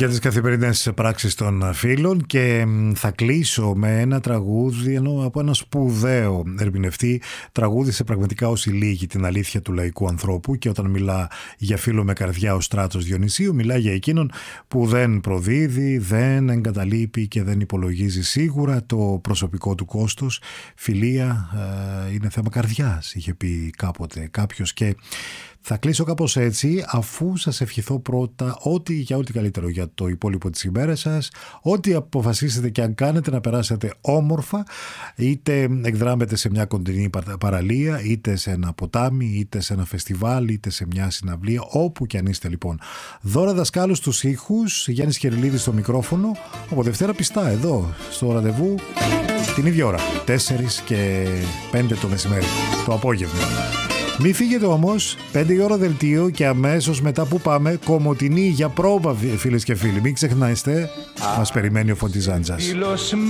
για τις καθημερινές πράξεις των φίλων και θα κλείσω με ένα τραγούδι από ένα σπουδαίο ερμηνευτή. Τραγούδισε πραγματικά όσοι λίγοι την αλήθεια του λαϊκού ανθρώπου, και όταν μιλά για φίλο με καρδιά ο Στράτος Διονυσίου, μιλά για εκείνον που δεν προδίδει, δεν εγκαταλείπει και δεν υπολογίζει σίγουρα το προσωπικό του κόστος. Φιλία είναι θέμα καρδιάς, είχε πει κάποτε κάποιος, και θα κλείσω κάπως έτσι, αφού σας ευχηθώ πρώτα ό,τι καλύτερο για το υπόλοιπο της ημέρας σας, ό,τι αποφασίσετε και αν κάνετε να περάσετε όμορφα, είτε εκδράμετε σε μια κοντινή παραλία, είτε σε ένα ποτάμι, είτε σε ένα φεστιβάλ, είτε σε μια συναυλία, όπου και αν είστε λοιπόν. Δώρα Δασκάλου στους ήχους, Γιάννης Χεριλίδης στο μικρόφωνο, από Δευτέρα πιστά εδώ στο ραντεβού την ίδια ώρα, 4 και 5 το μεσημέρι, το απόγευμα. Μη φύγετε όμως, 5 η ώρα δελτίο και αμέσως μετά που πάμε Κομοτηνή για πρόβα, φίλες και φίλοι. Μην ξεχνάστε, μας περιμένει ο Φωτιζάντζας.